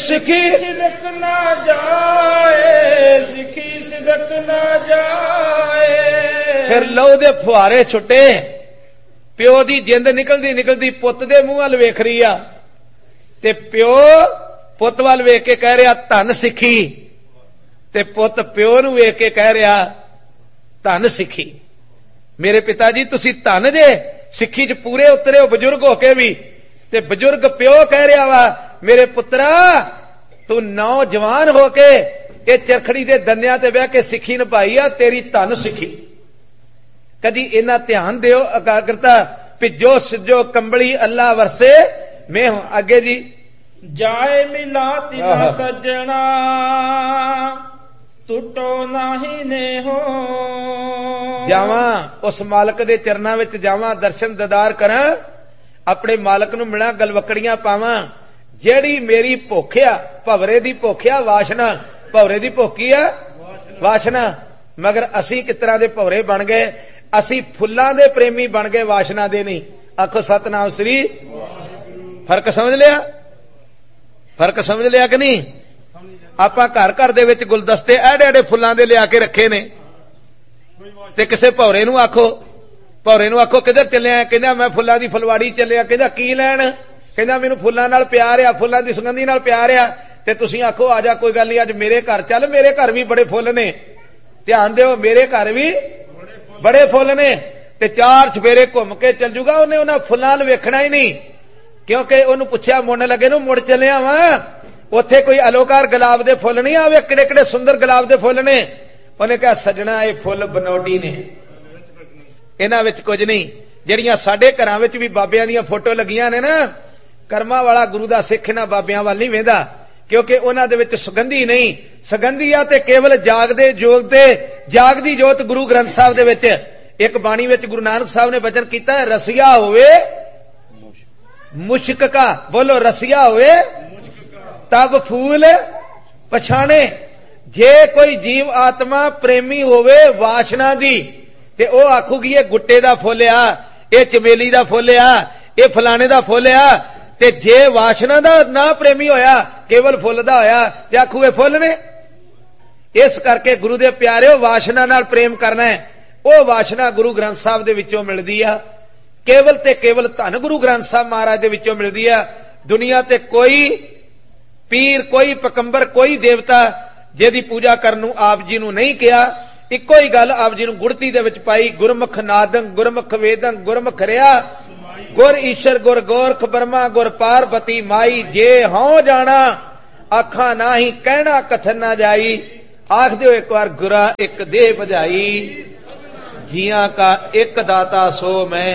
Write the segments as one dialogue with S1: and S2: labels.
S1: सिखी
S2: सिदक ना जाए, सिखी सिदक ना जाए।
S1: फिर लहू दे फुहारे छुटे, प्यो दी जिंद निकलदी निकलदी पुत दे मूंह वल वेख रही आ, ते प्यो पुत वल वेख के कह रहा धन सिखी, ते पुत प्यो नूं वेख के कह रहा धन सिखी। मेरे पिता जी तुसी धन जे, सिखी च पूरे उतरे हो बजुर्ग होके भी, ते बजुर्ग प्यो कह रहा वा मेरे पुत्रा तू नौजवान होके ये चरखड़ी दे दंदियां ते बह के सिखी निभाई आ, तेरी धन सिखी। कदी इना ध्यान दियो एकाग्रता, भिजो सिजो कंबली अल्लाह वरसे मैं हूं। आगे जी
S2: जाए मिला तिना सजना, टुटो नाही ने हो।
S1: जावा उस मालक दे चरना विच जावा, दर्शन दीदार करा, अपने मालक नूं मिला, गलवकड़ियां पावां। जेड़ी मेरी भुख आ, भवरे दी भुख आ, वासना भवरे दी भुखी आ वासना, मगर असी किस तरह दे भवरे बन गए, असी फुल्लां दे प्रेमी बन गए, वासना दे नहीं। आखो सतनाम श्री। फर्क समझ लिया, फर्क समझ लिया कि नहीं। आपां घर घर दे विच गुलदस्ते एडे एडे फुल्लां दे लिया के रखे ने, ते किसे भौरे नूं आखो, भौरे नूं आखो किधर चलिया, कहंदा मैं फुल्लां दी फुलवाड़ी चलिया, कहंदा की लैण, कहंदा मैनूं फुल्लां नाल प्यार आ, फुल्लां दी सुगंधी नाल प्यार आ। ते तुसीं आखो आ जा कोई गल नहीं, अज मेरे घर चल, मेरे घर भी बड़े फुੱਲ ने, ध्यान दिओ मेरे घर भी बड़े फुੱਲ ने। ते चार चफेरे घुम के चल जूगा, उन्हें उन्हां फुल्लां वल वेखना ही नहीं, क्योंकि उहनूं पुछया मुंड लगे नूं मुड़ चलिया वां, उत्थे कोई अलोकार गुलाब दे फुੱਲ नहीं आवे, किहड़े किहड़े सुंदर गुलाब दे फुੱਲ ने। उन्हें कहा सजना ये फुੱਲ बनौटी ने, इन्हां विच कुछ नहीं। जिहड़ियां साडे घरां विच भी बाबियां दीयां फोटो लगियां ने ना, कर्मा वाला गुरु दा सिख इन्हां बाबियां वल नहीं वेंदा, क्योंकि उन्हां दे विच सुगंधी नहीं। सुगंधी आ ते केवल जागदे जोग ते जागदी जोत गुरु ग्रंथ साहिब दे विच। एक बाणी विच गुरु नानक साहब ने वचन कीता है, रसिया होवे मुश्क का, बोलो रसिया होवे तब फूल पछाणे। जे कोई जीव आत्मा प्रेमी होवे वासना दी, ते ओ आखूगी ये गुट्टे दा फुੱਲ आ, ये चमेली दा फुੱਲ आ, ये फलाने दा फुੱਲ आ। ते जे वासना दा ना प्रेमी होया, केवल फुੱਲ दा होया, ते आखूगे फुੱਲ ने। इस करके गुरु दे प्यारिओ वासना नाल प्रेम करना है, ओ वासना गुरु ग्रंथ साहिब दे विचों मिलदी आ, केवल ते केवल धन गुरु ग्रंथ साहिब महाराज दे विचों मिलदी आ। दुनिया ते कोई पीर, कोई पकंबर, कोई देवता जिहदी पूजा करन नूं आप जी नूं नहीं किया। इक्को ही गल आप जी नूं गुड़ती दे विच पाई, गुरमुख नादं गुरमुख वेदं गुरमुख रिया, गुर ईश्वर गुर गोरख ब्रह्मा गुर पार्वती माई। जे हों जाना आखा नाही, कहना कथन ना जाई, आख दिओ एक बार गुरा एक दे बजाई। जियां का एक दाता सो मैं,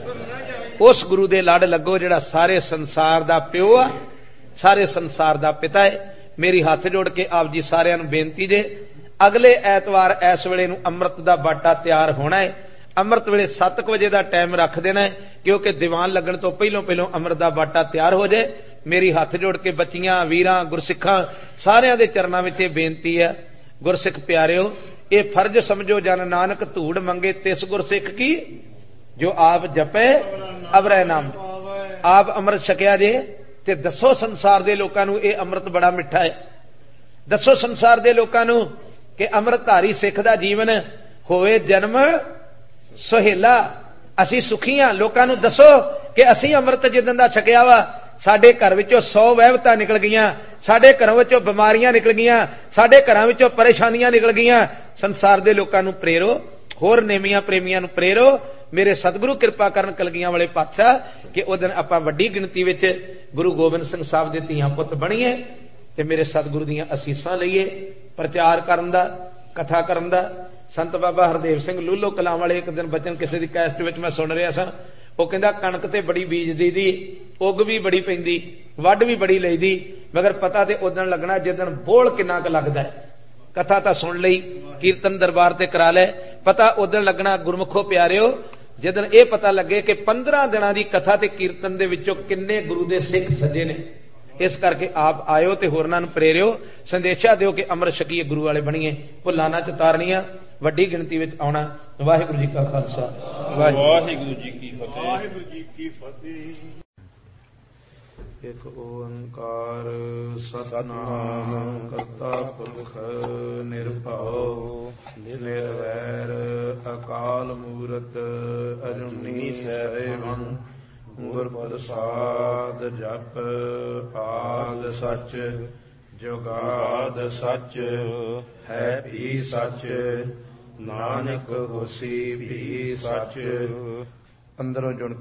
S1: उस गुरु दे लड़ लगो जिहड़ा सारे संसार दा प्यो आ, सारे संसार दा पिता है। मेरी हाथ जोड़ के आप जी सारियां नूं बेनती जे, अगले ऐतवार इस वेले नूं अमृत दा बाटा तैयार होना है। अमृत वेले 7 बजे दा टाइम रख देना है, क्योंकि दीवान लगन तो पहलों पहलों अमृत दा बाटा तैयार हो जाए। मेरी हाथ जोड़ के बच्चियां वीरां गुरसिखां सारियां दे चरनां विच इह बेनती है, गुरसिख प्यारिओ ये फर्ज समझो, जन नानक धूड़ मंगे तिस गुरसिख की, जो आप जपे अवरै नाम। आप अमृत छकिया जे, ते दसो संसार दे लोकां नूं ये अमृत बड़ा मिठा है। दसो संसार दे लोकां नूं कि अमृतधारी सिख दा जीवन होवे जन्म सुहेला, असी सुखी हां। लोकां नूं दसो कि असी अमृत जिदन दा छकिया वा, साडे घर विचों 100 वहबतां निकल गईयां, साडे घरों विचों बीमारियां निकल गईयां, साडे घरां विचों परेशानियां निकल गईयां। संसार दे लोकां नूं प्रेरो, होर नेमियां प्रेमियां नूं प्रेरो। मेरे सतगुरु कृपा करन कलगियां वाले पातशाह कि उस दिन आपां वड्डी गिणती विच गुरु गोबिंद सिंह साहब दे धीआं पुत्त बणीए, ते मेरे सतगुरु दीआं असीसां लईए। प्रचार करन दा, कथा करन दा। संत बाबा हरदेव सिंह लूलो कलां वाले एक दिन बचन किसी दी कैसट विच मैं सुन रिहा सां, ਉਹ ਕਹਿੰਦਾ कणक ते बड़ी बीजदी दी, उग भी बड़ी पैंदी, वढ भी बड़ी लईदी, मगर पता ते उदण लगना जिदण बोल किन्ना क लगदा है। कथा तां सुन लई, कीर्तन दरबार ते करा ले, पता उदण लगना गुरमुखो प्यारिओ जिदण ये पता लगे कि 15 दिनां दी कथा ते कीर्तन दे विचों किन्ने गुरु दे सिख सजे ने। इस करके आप आयो ते होरनां नूं प्रेरिओ, संदेशा दिओ कि अमृत छकीए, गुरु वाले बणीए, भुल्लां ना चतारनियां, वड्डी गिणती विच आउणा। वाहिगुरू जी का खालसा, वाहिगुरू जी की फतेह। वाहिगुरू जी की फतेह। एक ओंकार
S3: ਸਤਿਨਾਮ ਕਰਤਾ ਪੁਰਖ ਨਿਰਭਉ ਨਿਰਵੈਰ ਅਕਾਲ ਮੂਰਤ ਅਜੂਨੀ ਸੈਭੰ ਗੁਰ ਪ੍ਰਸਾਦ ਜਪ ਆਦ ਸਚ ਜੁਗਾਦ ਸਚ ਹੈ ਵੀ ਸਚ ਨਾਨਕ ਹੋਸੀ ਵੀ ਸਚ। ਅੰਦਰੋਂ ਜੁਣ